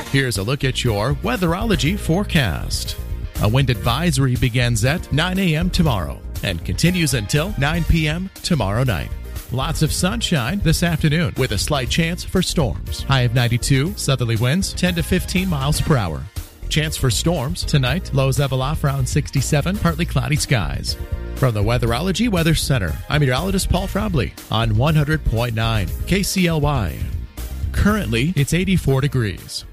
Here's a look at your weatherology forecast. A wind advisory begins at 9 a.m. tomorrow and continues until 9 p.m. tomorrow night. Lots of sunshine this afternoon with a slight chance for storms. High of 92, southerly winds 10 to 15 miles per hour. Chance for storms tonight, lows level off around 67, partly cloudy skies. From the Weatherology Weather Center, I'm meteorologist Paul Frobley on 100.9 KCLY. Currently, it's 84 degrees.